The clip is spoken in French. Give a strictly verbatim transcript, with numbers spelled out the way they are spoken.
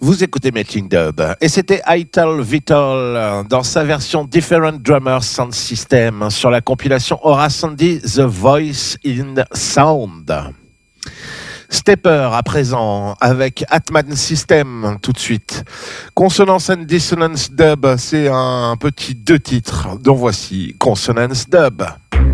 Vous écoutez Making Dub et c'était Ital Vital dans sa version Different Drummers Sound System sur la compilation Horace Andy The Voice in Sound. Stepper à présent avec Atman System tout de suite. Consonance and Dissonance Dub, c'est un petit deux titres dont voici Consonance Dub.